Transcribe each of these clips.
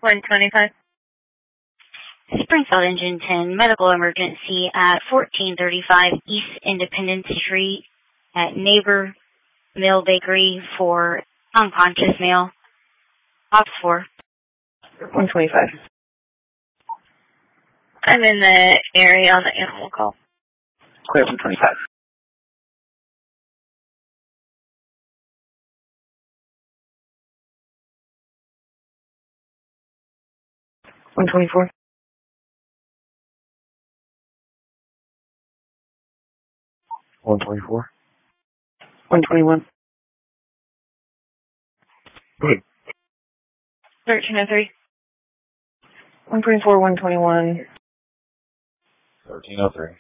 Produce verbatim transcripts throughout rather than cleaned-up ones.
one twenty-five. Springfield Engine ten, medical emergency at fourteen thirty-five East Independence Street at Neighbor Mill Bakery for unconscious male. Ops four. one twenty-five. I'm in the area on the animal call. Clear one twenty-five. one twenty-four. one twenty-four. one twenty-one. Good. thirteen oh three. one twenty-four, one twenty-one. thirteen oh three.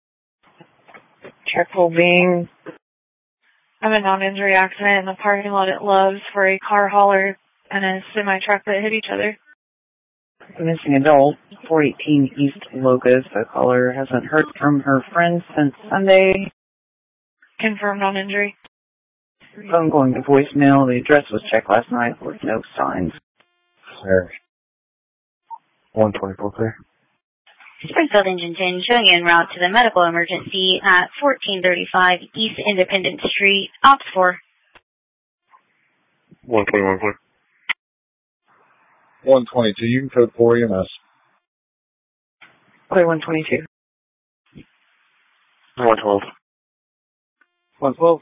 Check full being. I'm a non-injury accident in the parking lot at Love's for a car hauler and a semi-truck that hit each other. Missing adult, four eighteen East Locust. The caller hasn't heard from her friends since Sunday. Confirmed non-injury. Phone going to voicemail. The address was checked last night with no signs. Clear. one twenty-four clear. Springfield Engine ten, showing en route to the medical emergency at fourteen thirty-five East Independence Street. Ops four. one twenty-one clear. one twenty-two, you can code four E M S. Clear one twenty-two. one twelve. one twelve.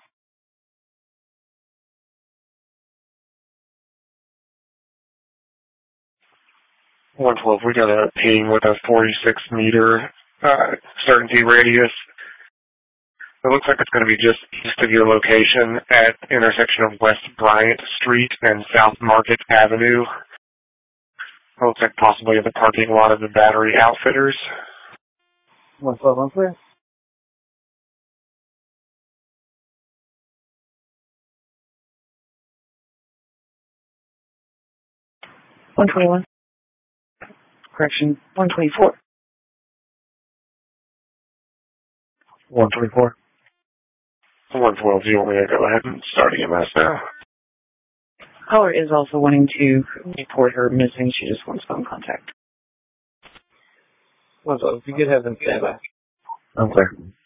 one twelve, we got a ping with a forty-six meter uh, certainty radius. It looks like it's going to be just east of your location at intersection of West Bryant Street and South Market Avenue. It looks like possibly at the parking lot of the Battery Outfitters. one twelve, one clear. one twenty-one. Correction, one twenty-four. one twenty-four. one twelve, do you want me to go ahead and start E M S now? Caller is also wanting to report her missing. She just wants phone contact. one twelve, if you could have them stand by. I'm clear.